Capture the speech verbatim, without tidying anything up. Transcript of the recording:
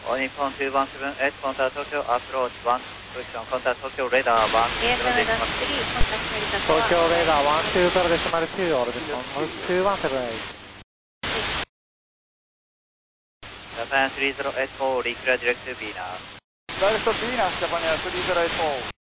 All Nippon two one seven eight, contact Tokyo approach one, position contact Tokyo radar one, zero decimal three. Tokyo radar one two zero decimal two, all Nippon two one seven eight. Japan three zero eight four, declare direct to Venus. Direct to Venus, Japan three zero eight four.